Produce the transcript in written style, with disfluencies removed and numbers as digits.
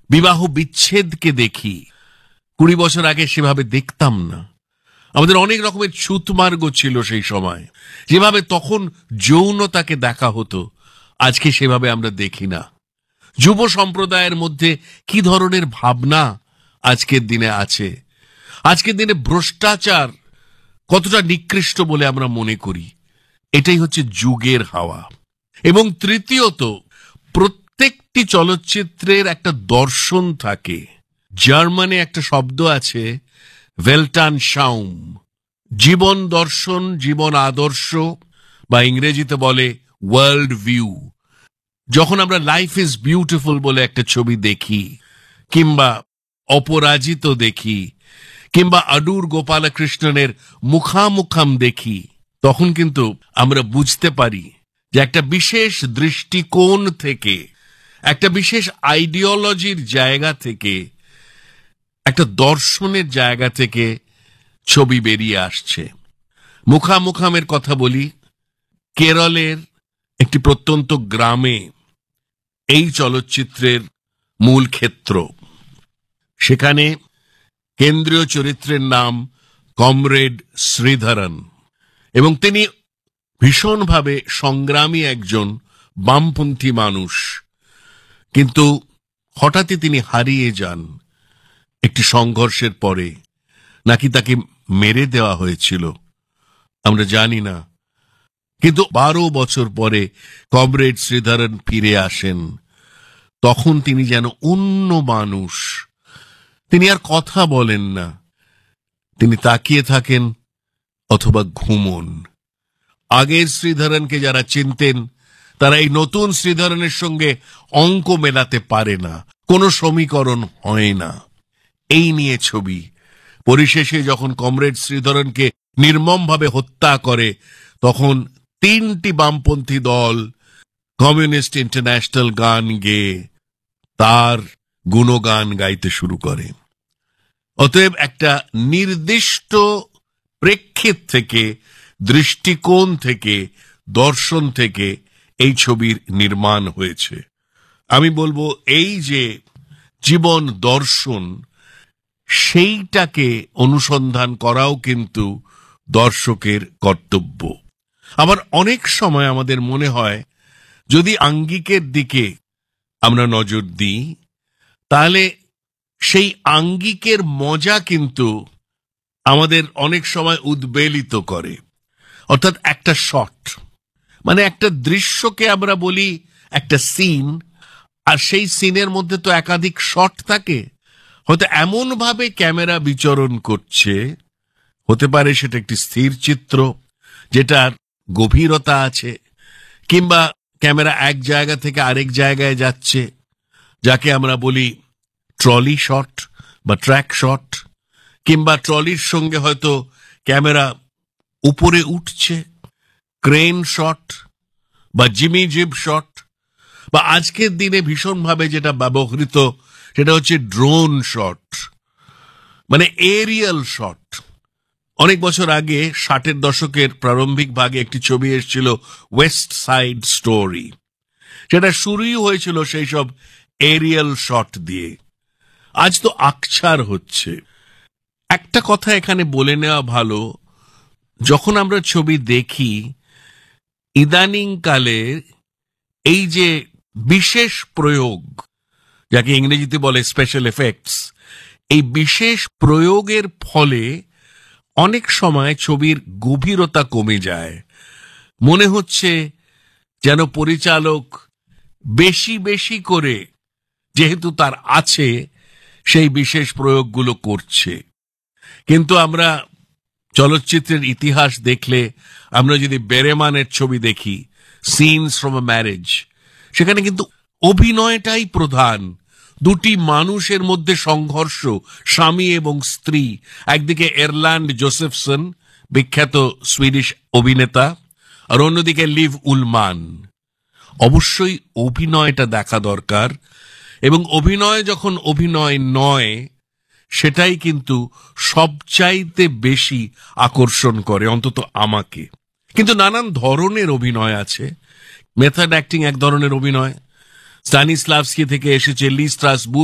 বিবাহ বিচ্ছেদকে দেখি। 20 বছর আগে সেভাবে দেখতাম না। আমাদের অনেক রকমের ছুতমার্গ ছিল সেই সময়। যেভাবে তখন যৌনতাকে দেখা হতো, আজকে সেভাবে আমরা দেখি না। যুব সম্প্রদায়ের মধ্যে কি ধরনের ভাবনা আজকের দিনে আছে, আজকের দিনে ভ্রষ্টাচার কতটা নিকৃষ্ট বলে আমরা মনে করি, এটাই হচ্ছে যুগের হাওয়া। এবং তৃতীয়ত, প্রত্যেকটি চলচ্চিত্রের একটা দর্শন থাকে। জার্মানে একটা শব্দ আছে, ভেল্টানশাউম, জীবন দর্শন, জীবন আদর্শ, বা ইংরেজিতে বলে ওয়ার্ল্ড ভিউ। যখন আমরা লাইফ ইজ বিউটিফুল বলে একটা ছবি দেখি, কিংবা অপরাজিত দেখি, কিংবা অডুর গোপালকৃষ্ণনের মুখামুখাম দেখি, তখন কিন্তু আমরা বুঝতে পারি যে একটা বিশেষ দৃষ্টিকোণ থেকে, একটা বিশেষ আইডিওলজির জায়গা থেকে, একটা দর্শনের জায়গা থেকে ছবি বেরিয়ে আসছে। মুখামুখামের কথা বলি, কেরলের একটি প্রত্যন্ত গ্রামে এই চলচ্চিত্রের মূল ক্ষেত্র। সেখানে কেন্দ্রীয় চরিত্রের নাম কমরেড শ্রীধরন, এবং তিনি ভীষণভাবে সংগ্রামী একজন বামপন্থী মানুষ। কিন্তু হঠাৎই তিনি হারিয়ে যান একটি সংঘর্ষের পরে, নাকি তাকে মেরে দেওয়া হয়েছিল, আমরা জানি না। কিন্তু 12 বছর পরে কমরেড শ্রীধরন ফিরে আসেন। তখন তিনি যেন অন্য মানুষ। তিনি আর কথা বলেন না, তিনি তাকিয়ে থাকেন অথবা ঘুমন। আগের শ্রীধরনকে যারা চিনতেন, তারা এই নতুন শ্রীধরনের সঙ্গে অঙ্ক মেলাতে পারে না, কোনো সমীকরণ হয় না। এই নিয়ে ছবি। পরিশেষে যখন কমরেড শ্রীধরনকে নির্মমভাবে হত্যা করে, তখন 3টি বামপন্থী দল কমিউনিস্ট ইন্টারন্যাশনাল গান গেয়ে তার গুণগান গাইতে শুরু করে। অতএব একটা নির্দিষ্ট প্রেক্ষিত থেকে, দৃষ্টিকোণ থেকে, দর্শন থেকে এই ছবির নির্মাণ হয়েছে। আমি বলবো এই যে জীবন দর্শন, সেইটাকে অনুসন্ধান করাও কিন্তু দর্শকের কর্তব্য। আবার অনেক সময় আমাদের মনে হয়, যদি আঙ্গিকের দিকে আমরা নজর দিই, তাহলে সেই আঙ্গিকের মজা কিন্তু আমাদের অনেক সময় উদ্বেলিত করে। অর্থাৎ একটা শট, মানে একটা দৃশ্যকে আমরা বলি একটা সিন, আর সেই সিনের মধ্যে তো একাধিক শট থাকে। হয়তো এমন ভাবে ক্যামেরা বিচরণ করছে, হতে পারে সেটা একটি স্থির চিত্র যেটার গভীরতা আছে, কিংবা ক্যামেরা এক জায়গা থেকে আরেক জায়গায় যাচ্ছে, যাকে আমরা বলি ট্রলি শট বা ট্র্যাক শট, কিংবা ট্রলির সঙ্গে হয়তো ক্যামেরা উপরে উঠছে, ক্রেন শট বা জিমি জিব শট, বা আজকের দিনে ভীষণভাবে যেটা ব্যবহৃত সেটা হচ্ছে ড্রোন শট, মানে এরিয়াল শট। অনেক বছর আগে 60-এর দশকের প্রারম্ভিক ভাগে একটি ছবি এসেছিল, ওয়েস্ট সাইড স্টোরি। সেটা শুরুই হয়েছিল সেই সব এরিয়াল শট দিয়ে। আজ তো আকছার হচ্ছে। একটা কথা এখানে বলে নেওয়া ভালো, যখন আমরা ছবি দেখি, ইদানিং কালে এই যে বিশেষ প্রয়োগ, যাকে ইংরেজিতে বলে স্পেশাল এফেক্টস, এই বিশেষ প্রয়োগের ফলে অনেক সময় ছবির গভীরতা কমে যায়। মনে হচ্ছে যেন পরিচালক বেশি বেশি করে, যেহেতু তার আছে, সেই বিশেষ প্রয়োগগুলো করছে। কিন্তু আমরা চলচ্চিত্রের ইতিহাস দেখলে, আমরা যদি বেরেমানের ছবি দেখি, সিনস ফ্রম আ ম্যারেজ, সেখানে কিন্তু অভিনয়টাই প্রধান। দুটি মানুষের মধ্যে সংঘর্ষ, স্বামী এবং স্ত্রী। একদিকে এরল্যান্ড জোসেফসন, বিখ্যাত সুইডিশ অভিনেতা, আর অন্যদিকে লিভ উলমান। অবশ্যই অভিনয়টা দেখা দরকার, এবং অভিনয় যখন অভিনয় নয়, সেটাই কিন্তু সবচাইতে বেশি আকর্ষণ করে, অন্তত আমাকে। কিন্তু নানান ধরনের অভিনয় আছে। মেথড অ্যাক্টিং এক ধরনের অভিনয়, স্টানিস্লাভস্কি থেকে এসেছে লি স্ট্রাসবুর্গ